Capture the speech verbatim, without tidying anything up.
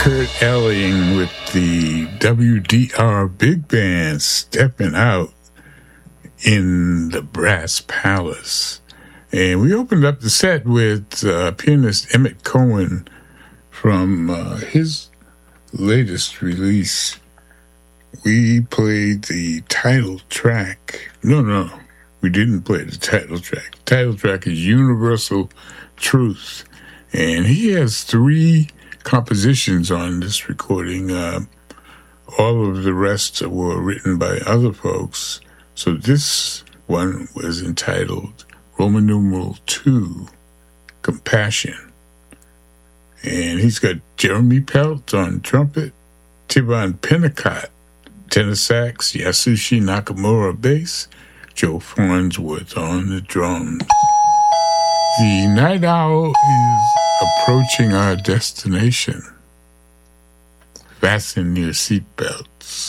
Kurt Elling with the W D R Big Band stepping out in the Brass Palace. And we opened up the set with uh, pianist Emmett Cohen from uh, his latest release. We played the title track. No, no, we didn't play the title track. The title track is Universal Truth. And he has three compositions on this recording. Uh, all of the rest were written by other folks. So this one was entitled Roman numeral two, Compassion. And he's got Jeremy Pelt on trumpet, Tivon Pennicott, tenor sax, Yasushi Nakamura bass, Joe Farnsworth on the drums. The night owl is approaching our destination. Fasten your seatbelts.